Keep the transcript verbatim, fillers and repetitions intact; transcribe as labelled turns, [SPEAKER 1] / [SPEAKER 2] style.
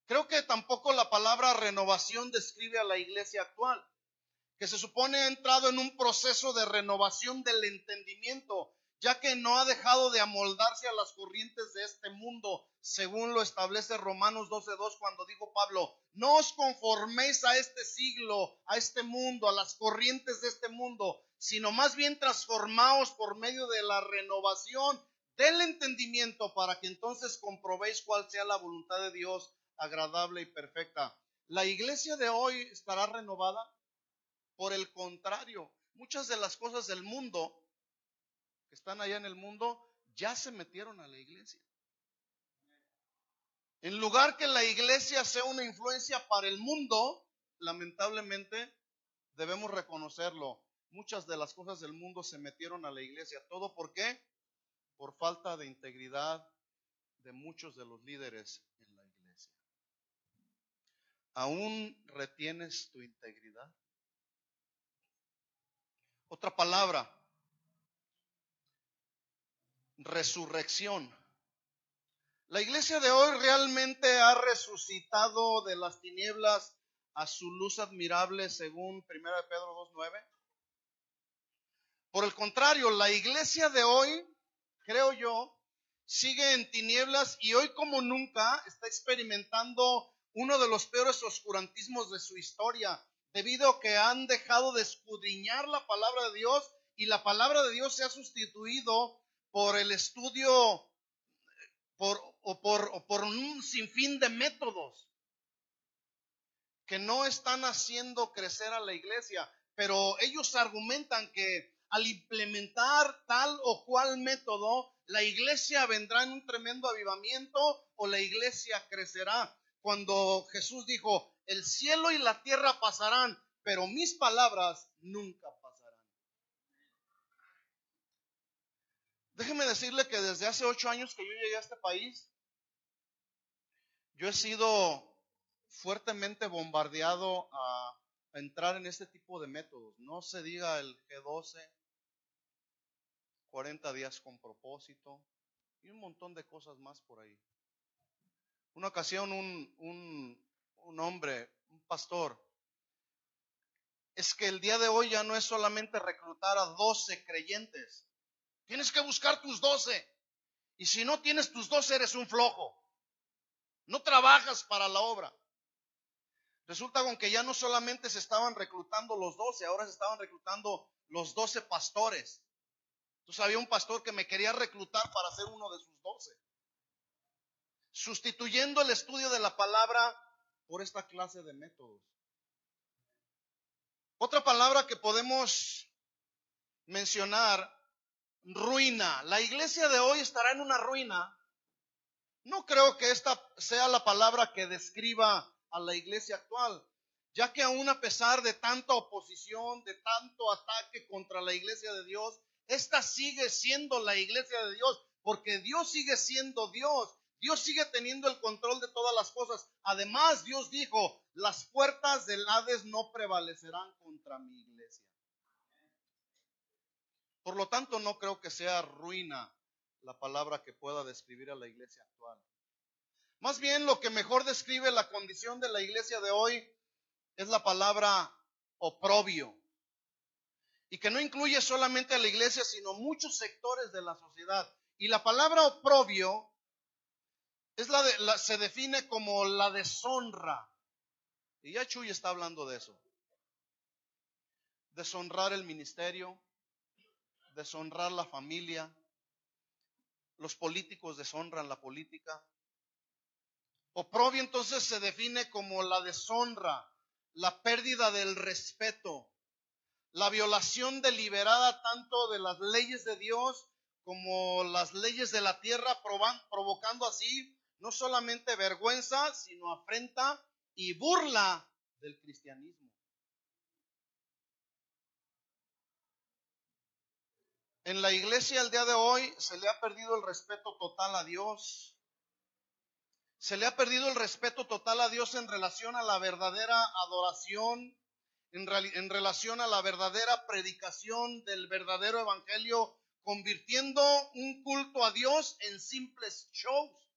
[SPEAKER 1] Creo que tampoco la palabra renovación describe a la iglesia actual, que se supone ha entrado en un proceso de renovación del entendimiento, ya que no ha dejado de amoldarse a las corrientes de este mundo, según lo establece Romanos doce dos, cuando dijo Pablo: no os conforméis a este siglo, a este mundo, a las corrientes de este mundo, sino más bien transformaos por medio de la renovación del entendimiento, para que entonces comprobéis cuál sea la voluntad de Dios, agradable y perfecta. ¿La iglesia de hoy estará renovada? Por el contrario, muchas de las cosas del mundo que están allá en el mundo ya se metieron a la iglesia. En lugar que la iglesia sea una influencia para el mundo, lamentablemente debemos reconocerlo, muchas de las cosas del mundo se metieron a la iglesia. ¿Todo por qué? Por falta de integridad de muchos de los líderes en la iglesia. ¿Aún retienes tu integridad? Otra palabra: resurrección. La iglesia de hoy realmente ha resucitado de las tinieblas a su luz admirable, según primera de Pedro dos nueve. Por el contrario, la iglesia de hoy, creo yo, sigue en tinieblas y hoy como nunca está experimentando uno de los peores oscurantismos de su historia, debido a que han dejado de escudriñar la palabra de Dios, y la palabra de Dios se ha sustituido por el estudio por, o, por, o por un sinfín de métodos que no están haciendo crecer a la iglesia. Pero ellos argumentan que al implementar tal o cual método, la iglesia vendrá en un tremendo avivamiento o la iglesia crecerá. Cuando Jesús dijo: el cielo y la tierra pasarán, pero mis palabras nunca pasarán. Déjeme decirle que desde hace ocho años que yo llegué a este país, yo he sido fuertemente bombardeado a, a entrar en este tipo de métodos. No se diga el G doce, cuarenta días con propósito y un montón de cosas más por ahí. Una ocasión un, un, un hombre, un pastor: es que el día de hoy ya no es solamente reclutar a doce creyentes, tienes que buscar tus doce, y si no tienes tus doce eres un flojo, no trabajas para la obra. Resulta con que ya no solamente se estaban reclutando los doce, ahora se estaban reclutando los doce pastores. Entonces había un pastor que me quería reclutar para ser uno de sus doce, sustituyendo el estudio de la palabra por esta clase de métodos. Otra palabra que podemos mencionar: ruina. La iglesia de hoy estará en una ruina. No creo que esta sea la palabra que describa a la iglesia actual, ya que aún a pesar de tanta oposición, de tanto ataque contra la iglesia de Dios, esta sigue siendo la iglesia de Dios, porque Dios sigue siendo Dios. Dios sigue teniendo el control de todas las cosas. Además, Dios dijo: las puertas del Hades no prevalecerán contra mi iglesia. Por lo tanto, no creo que sea ruina la palabra que pueda describir a la iglesia actual. Más bien, lo que mejor describe la condición de la iglesia de hoy es la palabra oprobio, y que no incluye solamente a la iglesia, sino muchos sectores de la sociedad. Y la palabra oprobio es la de, la, se define como la deshonra, y ya Chuy está hablando de eso: deshonrar el ministerio, deshonrar la familia. Los políticos deshonran la política. Oprobio entonces se define como la deshonra, la pérdida del respeto, la violación deliberada tanto de las leyes de Dios como las leyes de la tierra, provocando así no solamente vergüenza, sino afrenta y burla del cristianismo. En la iglesia el día de hoy se le ha perdido el respeto total a Dios. Se le ha perdido el respeto total a Dios en relación a la verdadera adoración, en, real, en relación a la verdadera predicación del verdadero evangelio, convirtiendo un culto a Dios en simples shows.